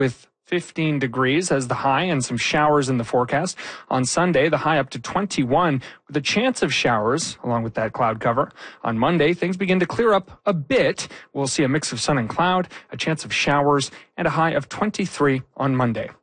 with 15 degrees as the high and some showers in the forecast. On Sunday, the high up to 21 with a chance of showers along with that cloud cover. On Monday, things begin to clear up a bit. We'll see a mix of sun and cloud, a chance of showers, and a high of 23 on Monday.